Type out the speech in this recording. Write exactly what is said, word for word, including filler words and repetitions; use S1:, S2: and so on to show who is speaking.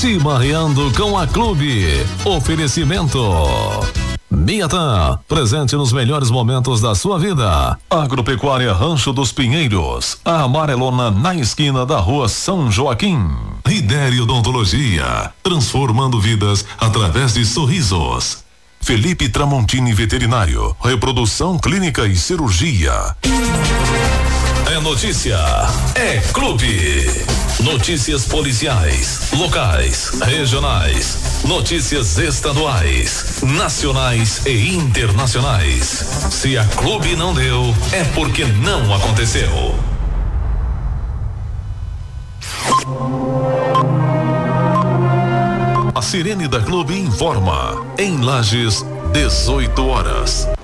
S1: Chimarreando com a Clube. Oferecimento Miatan, presente nos melhores momentos da sua vida. Agropecuária Rancho dos Pinheiros, a amarelona na esquina da rua São Joaquim. Lidere Odontologia, transformando vidas através de sorrisos. Felipe Tramontini Veterinário, reprodução clínica e cirurgia. É notícia, é clube. Notícias policiais, locais, regionais, notícias estaduais, nacionais e internacionais. Se a Clube não deu, é porque não aconteceu. A sirene da Clube informa. Em Lages, dezoito horas.